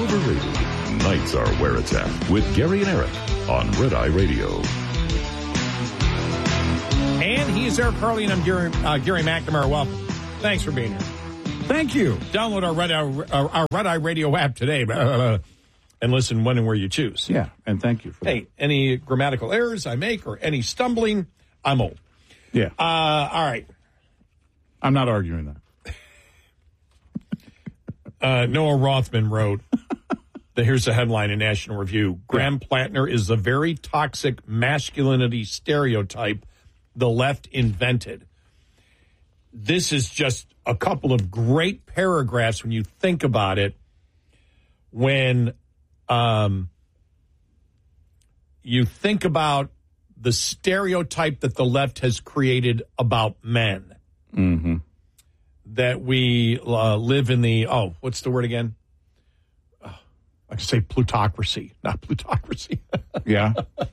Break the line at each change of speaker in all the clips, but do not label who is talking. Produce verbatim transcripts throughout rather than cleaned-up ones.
overrated. Nights are where it's at with Gary and Eric on Red Eye Radio.
And he is Eric Carly, and I'm Gary, uh, Gary McNamara. Welcome. Thanks for being here.
Thank you.
Download our Red Eye, our, our Red Eye Radio app today uh, and listen when and where you choose.
Yeah, and thank you for
hey, that. Any grammatical errors I make or any stumbling, I'm old.
Yeah.
Uh, all right.
I'm not arguing that.
Uh, Noah Rothman wrote, the, here's the headline in National Review. Graham Plattner is the very toxic masculinity stereotype the left invented. This is just a couple of great paragraphs when you think about it. When um, you think about the stereotype that the left has created about men.
Mm-hmm.
That we uh, live in the, oh, what's the word again? Oh, I can say plutocracy, not plutocracy.
Yeah.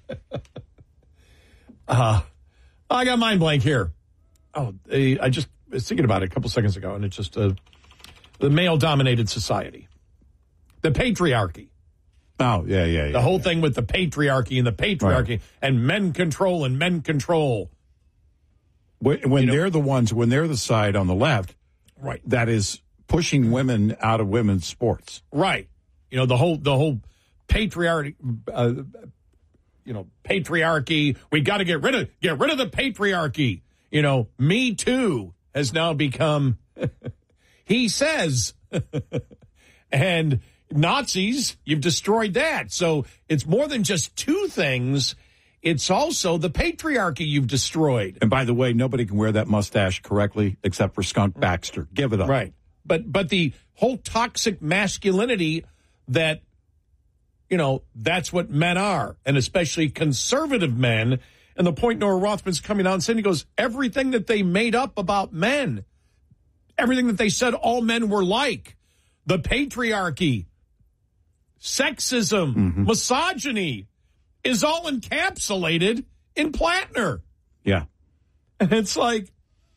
uh, I got mind blank here. Oh, they, I just was thinking about it a couple seconds ago, and it's just uh, the male-dominated society. The patriarchy.
Oh, yeah, yeah, yeah.
The whole
yeah.
thing with the patriarchy and the patriarchy right. and men control and men control.
When, when
you know,
they're the ones, when they're the side on the left,
right,
that is pushing women out of women's sports.
Right. You know, the whole the whole patriarchy, uh, you know, patriarchy. We got to get rid of get rid of the patriarchy. You know, Me Too has now become, he says, and Nazis, you've destroyed that. So it's more than just two things. It's also the patriarchy you've destroyed.
And by the way, nobody can wear that mustache correctly except for Skunk Baxter. Give it up.
Right. But but the whole toxic masculinity that, you know, that's what men are, and especially conservative men. And the point Noah Rothman's coming out and saying, he goes, everything that they made up about men, everything that they said all men were like, the patriarchy, sexism, mm-hmm. misogyny, is all encapsulated in Plattner.
Yeah.
And it's like,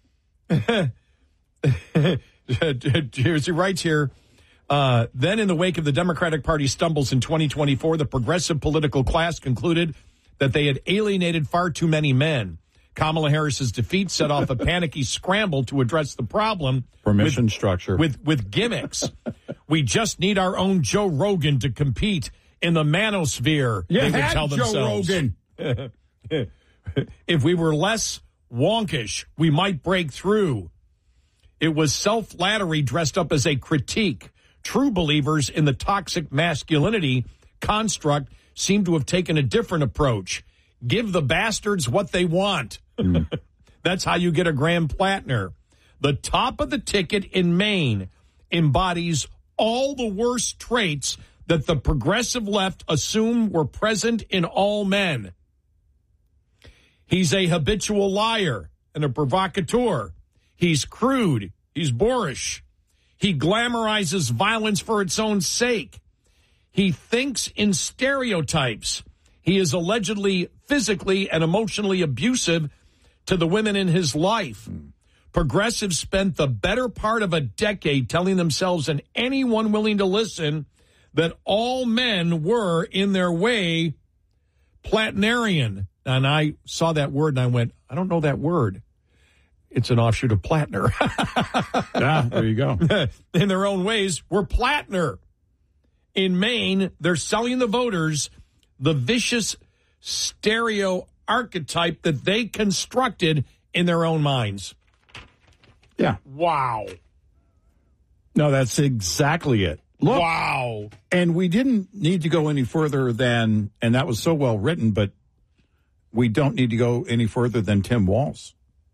here's he writes here, uh, then in the wake of the Democratic Party stumbles in twenty twenty-four, the progressive political class concluded that they had alienated far too many men. Kamala Harris's defeat set off a panicky scramble to address the problem.
Permission
with,
structure.
With, with gimmicks. We just need our own Joe Rogan to compete in the manosphere,
you
they would
had
tell
Joe
themselves.
Rogan.
If we were less wonkish, we might break through. It was self-flattery dressed up as a critique. True believers in the toxic masculinity construct seem to have taken a different approach. Give the bastards what they want. Mm. That's how you get a Graham Plattner. The top of the ticket in Maine embodies all the worst traits that the progressive left assume were present in all men. He's a habitual liar and a provocateur. He's crude. He's boorish. He glamorizes violence for its own sake. He thinks in stereotypes. He is allegedly physically and emotionally abusive to the women in his life. Mm. Progressives spent the better part of a decade telling themselves and anyone willing to listen that all men were, in their way, Plattnerian. And I saw that word and I went, I don't know that word. It's an offshoot of Plattner.
Yeah, there you go.
In their own ways, we're Plattner. In Maine, they're selling the voters the vicious stereo archetype that they constructed in their own minds.
Yeah.
Wow.
No, that's exactly it. Look,
wow.
And we didn't need to go any further than, and that was so well written, but we don't need to go any further than Tim Walz.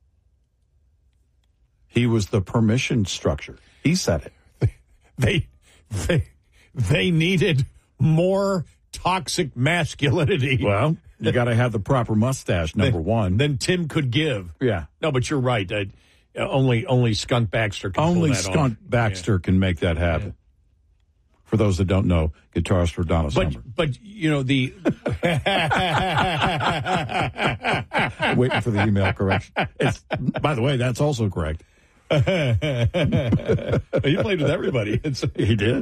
He was the permission structure. He said it.
They, they, they needed more toxic masculinity.
Well, you got to have the proper mustache, number
than,
one.
Then Tim could give.
Yeah.
No, but you're right. Uh, only only Skunk Baxter can
Only
pull that
Skunk
off.
Baxter
yeah.
can make that happen. Yeah. For those that don't know, guitarist for Donna
but,
Summer.
But, you know, the...
Waiting for the email correction. It's, by the way, that's also correct.
He played with everybody. It's,
he did.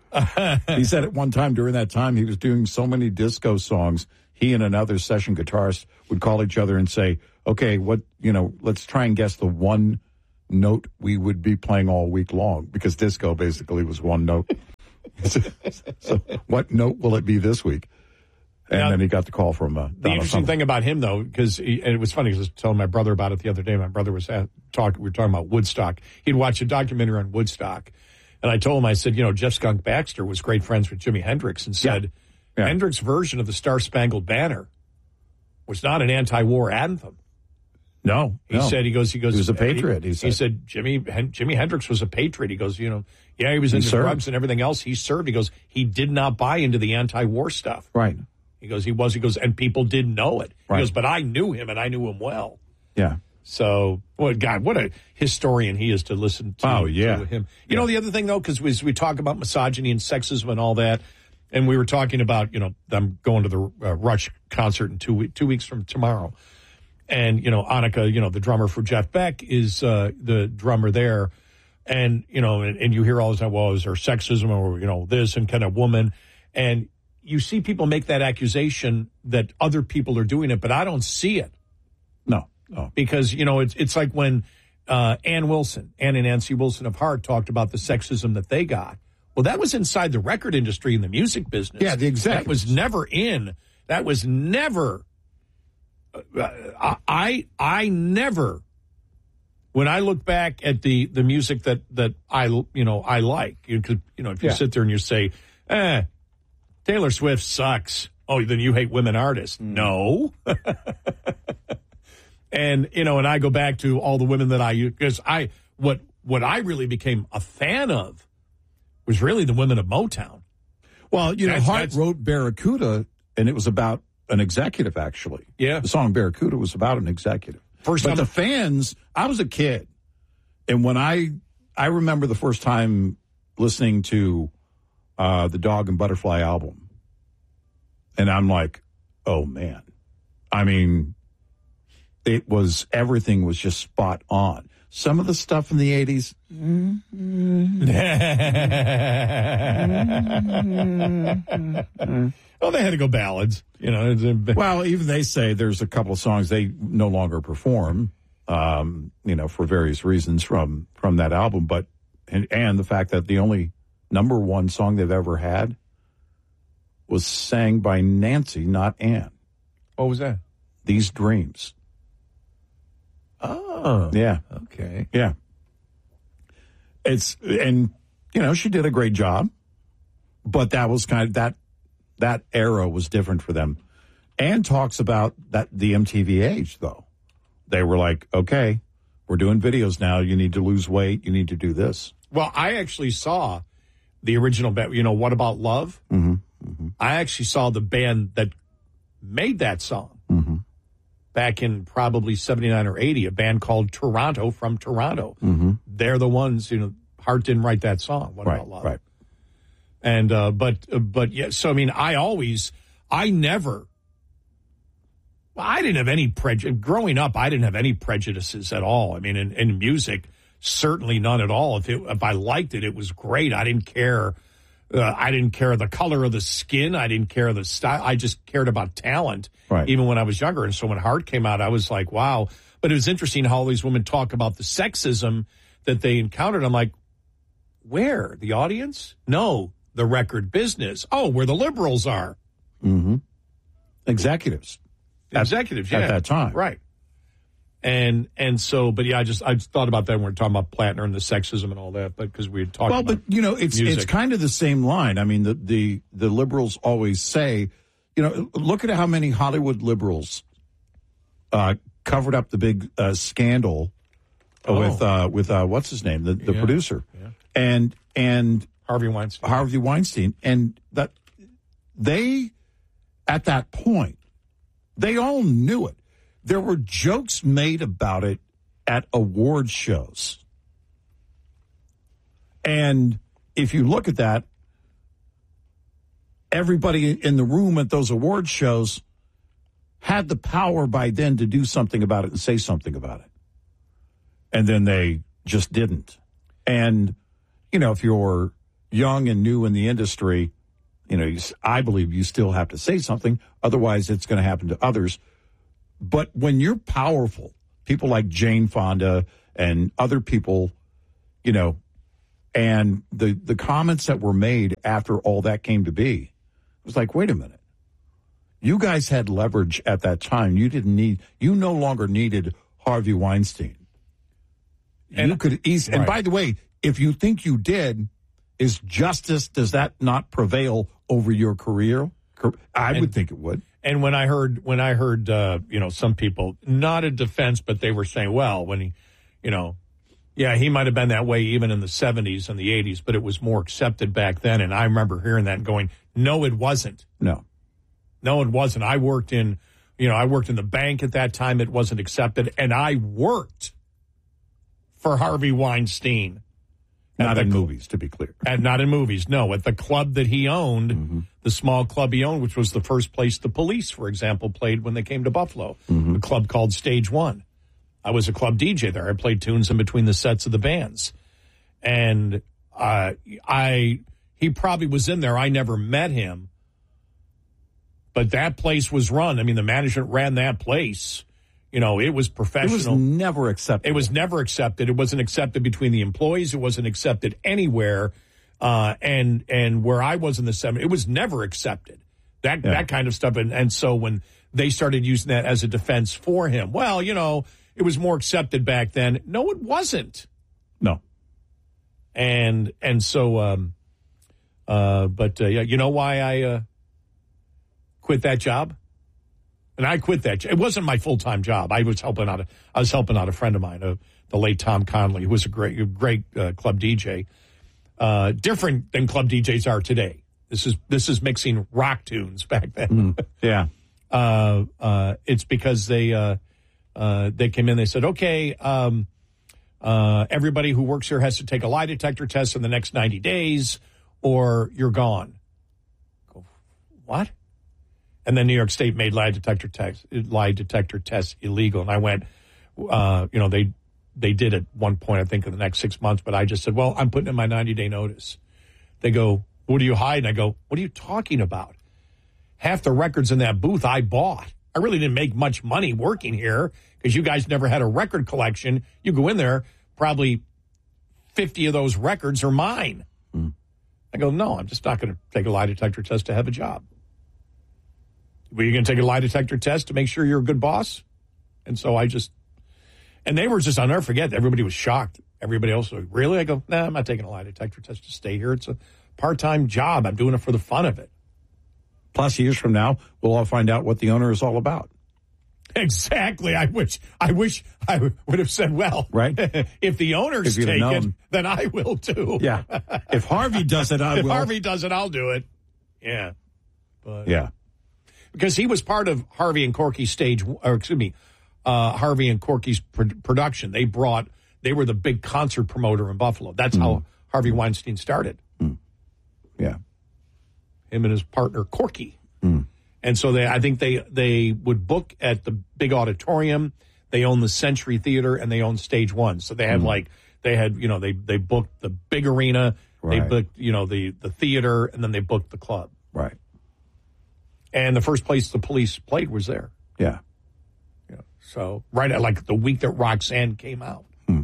He said at one time during that time he was doing so many disco songs, he and another session guitarist would call each other and say, okay, what, you know, let's try and guess the one note we would be playing all week long, because disco basically was one note. so, so what note will it be this week? And now, then he got the call from uh,
the interesting thing about him, though, because and it was funny, because I was telling my brother about it the other day. My brother was at, talk, we were talking about Woodstock. He'd watched a documentary on Woodstock. And I told him, I said, you know, Jeff Skunk Baxter was great friends with Jimi Hendrix, and said yeah. Yeah. Hendrix's version of the Star Spangled Banner was not an anti-war anthem.
No,
he
no.
said, he goes, he goes,
he was a patriot. He,
he
said,
he said Jimmy, Jimi Hendrix was a patriot. He goes, you know, yeah, he was into drugs and everything else. He served. He goes, he did not buy into the anti-war stuff.
Right.
He goes, he was, he goes, and people didn't know it. He
right.
goes, but I knew him and I knew him well.
Yeah.
So, well, God, what a historian he is to listen to,
oh, yeah.
to him. You
yeah.
know, the other thing, though, because we, we talk about misogyny and sexism and all that, and we were talking about, you know, them going to the uh, Rush concert in two, we- two weeks from tomorrow. And, you know, Annika, you know, the drummer for Jeff Beck is uh, the drummer there. And, you know, and, and you hear all the time, well, is there sexism or, you know, this and kind of woman. And you see people make that accusation that other people are doing it, but I don't see it.
No. Oh.
Because, you know, it's it's like when uh, Ann Wilson, Ann and Nancy Wilson of Heart talked about the sexism that they got. Well, that was inside the record industry and the music business.
Yeah, the executives.
That was never in. That was never. Uh, I I never. When I look back at the, the music that, that I you know I like, you, you know, if you
yeah.
sit there and you say, eh, Taylor Swift sucks. Oh, then you hate women artists. Mm. No. And, you know, and I go back to all the women that I use, because I, what, what I really became a fan of was really the women of Motown.
Well, you know,
that's,
Hart
that's,
wrote Barracuda, and it was about an executive, actually.
Yeah.
The song Barracuda was about an executive.
First
but
time.
the fans, I was a kid. And when I, I remember the first time listening to uh, the Dog and Butterfly album. And I'm like, oh, man. I mean, it was, everything was just spot on. Some of the stuff in the eighties.
Well, they had to go ballads, you know.
Well, even they say there's a couple of songs they no longer perform, um, you know, for various reasons from, from that album. But, and, and the fact that the only number one song they've ever had was sang by Nancy, not Ann.
What was that?
These Dreams.
Oh.
Yeah.
Okay.
Yeah. It's, and, you know, she did a great job, but that was kind of, that, that era was different for them. Ann talks about that, the M T V age, though. They were like, okay, we're doing videos now. You need to lose weight. You need to do this.
Well, I actually saw the original band, you know, What About Love?
Mm-hmm. Mm-hmm.
I actually saw the band that made that song.
Mm-hmm.
Back in probably seventy-nine or eighty, a band called Toronto from Toronto.
Mm-hmm.
They're the ones, you know, Hart didn't write that song, What
right,
About Love?
Right.
And, uh, but, uh, but yeah, so I mean, I always, I never, well, I didn't have any prejudice. Growing up, I didn't have any prejudices at all. I mean, in, in music, certainly none at all. If it, if I liked it, it was great. I didn't care. Uh, I didn't care the color of the skin. I didn't care the style. I just cared about talent,
right.
even when I was younger. And so when Hart came out, I was like, wow. But it was interesting how all these women talk about the sexism that they encountered. I'm like, where? The audience? No, the record business. Oh, where the liberals are.
Mm-hmm. Executives.
Executives,
at,
yeah.
At that time.
Right. And and so, but yeah, I just I just thought about that when we were talking about Platner and the sexism and all that, but because we had talked
well,
about
but you know, it's
music.
it's kind of the same line. I mean, the, the the liberals always say, you know, look at how many Hollywood liberals uh, covered up the big uh, scandal
oh.
with uh, with uh, what's his name, the, the
yeah.
producer,
yeah.
and and
Harvey Weinstein.
Harvey Weinstein, and that they at that point they all knew it. There were jokes made about it at award shows. And if you look at that, everybody in the room at those award shows had the power by then to do something about it and say something about it. And then they just didn't. And, you know, if you're young and new in the industry, you know, you, I believe you still have to say something. Otherwise, it's going to happen to others. But when you're powerful, people like Jane Fonda and other people, you know, and the, the comments that were made after all that came to be, it was like, wait a minute. You guys had leverage at that time. You didn't need, you no longer needed Harvey Weinstein. And you could easily, right. And by the way, if you think you did, is justice, does that not prevail over your career? I and, would think it would.
And when I heard, when I heard, uh, you know, some people, not a defense, but they were saying, well, when he, you know, yeah, he might have been that way even in the seventies and the eighties, but it was more accepted back then. And I remember hearing that and going, no, it wasn't.
No.
No, it wasn't. I worked in, you know, I worked in the bank at that time. It wasn't accepted. And I worked for Harvey Weinstein.
Not in movies, to be clear.
And not in movies, no. At the club that he owned, mm-hmm. the small club he owned, which was the first place the Police, for example, played when they came to Buffalo. Mm-hmm. A club called Stage One. I was a club D J there. I played tunes in between the sets of the bands. And uh, I, he probably was in there. I never met him. But that place was run. I mean, the management ran that place. You know, it was professional.
It was never accepted.
It was never accepted. It wasn't accepted between the employees. It wasn't accepted anywhere. Uh, and and where I was in the seventies, it was never accepted. That yeah. that kind of stuff. And, and so when they started using that as a defense for him, well, you know, it was more accepted back then. No, it wasn't.
No.
And and so, um, uh, but uh, yeah, you know why I uh, quit that job? And I quit that. It wasn't my full time job. I was helping out. A, I was helping out a friend of mine, uh, the late Tom Conley, who was a great, great uh, club D J. Uh, different than club D Js are today. This is this is mixing rock tunes back then.
Mm, yeah.
uh, uh, it's because they uh, uh, they came in. They said, okay, um, uh, everybody who works here has to take a lie detector test in the next ninety days, or you're gone. Go, what? And then New York State made lie detector tests, lie detector tests illegal. And I went, uh, you know, they they did at one point, I think, in the next six months. But I just said, well, I'm putting in my ninety-day notice. They go, what do you hide? And I go, what are you talking about? Half the records in that booth I bought. I really didn't make much money working here because you guys never had a record collection. You go in there, probably fifty of those records are mine. Mm. I go, no, I'm just not going to take a lie detector test to have a job. Were you going to take a lie detector test to make sure you're a good boss? And so I just, and they were just, I'll never forget, everybody was shocked. Everybody else was, really? I go, nah, I'm not taking a lie detector test to stay here. It's a part-time job. I'm doing it for the fun of it.
Plus, years from now, we'll all find out what the owner is all about.
Exactly. I wish I wish I would have said, well,
right?
If the owners take it, then I will too.
Yeah. If Harvey does it, I
if
will.
If Harvey does it, I'll do it. Yeah. But,
yeah.
Because he was part of Harvey and Corky's stage, or excuse me, uh, Harvey and Corky's pr- production. They brought, they were the big concert promoter in Buffalo. That's mm. how Harvey Weinstein started.
Mm. Yeah.
Him and his partner Corky.
Mm.
And so they, I think they, they would book at the big auditorium. They own the Century Theater and they own Stage One. So they had mm. like, they had, you know, they, they booked the big arena. Right. They booked, you know, the, the theater, and then they booked the club.
Right.
And the first place the Police played was there.
Yeah.
Yeah. So right at like the week that Roxanne came out.
Hmm.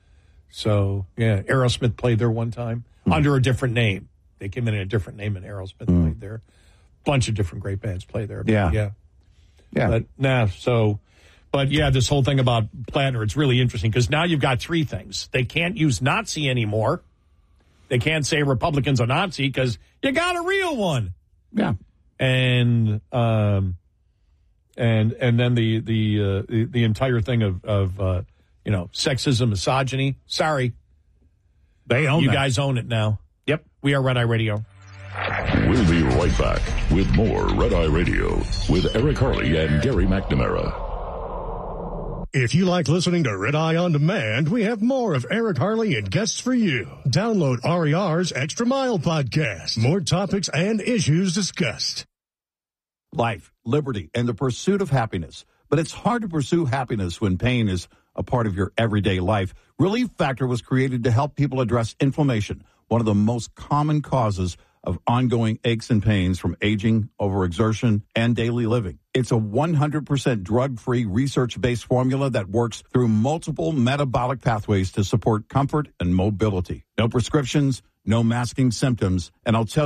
So yeah, Aerosmith played there one time hmm. under a different name. They came in in a different name, and Aerosmith hmm. played there. Bunch of different great bands play there. But
yeah.
Yeah.
Yeah.
But nah, so, but yeah, this whole thing about Plattner, it's really interesting because now you've got three things. They can't use Nazi anymore. They can't say Republican's a Nazi because you got a real one.
Yeah.
And um, and and then the the uh, the, the entire thing of of uh, you know, sexism, misogyny. Sorry,
they own
you
that.
guys own it now.
Yep,
we are Red Eye Radio.
We'll be right back with more Red Eye Radio with Eric Harley and Gary McNamara.
If you like listening to Red Eye On Demand, we have more of Eric Harley and guests for you. Download R E R's Extra Mile podcast. More topics and issues discussed.
Life, liberty, and the pursuit of happiness. But it's hard to pursue happiness when pain is a part of your everyday life. Relief Factor was created to help people address inflammation, one of the most common causes of ongoing aches and pains from aging, overexertion, and daily living. It's a one hundred percent drug-free, research-based formula that works through multiple metabolic pathways to support comfort and mobility. No prescriptions, no masking symptoms, and I'll tell